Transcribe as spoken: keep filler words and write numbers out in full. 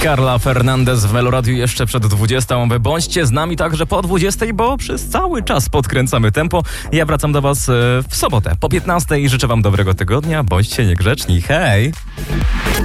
Carla Fernandez w Meloradiu jeszcze przed dwudziestą. Bądźcie z nami także po dwudziestej, bo przez cały czas podkręcamy tempo. Ja wracam do was w sobotę po piętnastej. Życzę wam dobrego tygodnia. Bądźcie niegrzeczni. Hej!